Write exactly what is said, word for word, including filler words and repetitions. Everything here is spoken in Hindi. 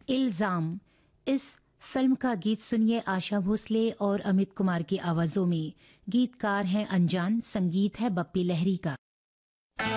इल्जाम। इस फिल्म का गीत सुनिए आशा भोसले और अमित कुमार की आवाजों में। गीतकार हैं अनजान, संगीत है बप्पी लहरी का।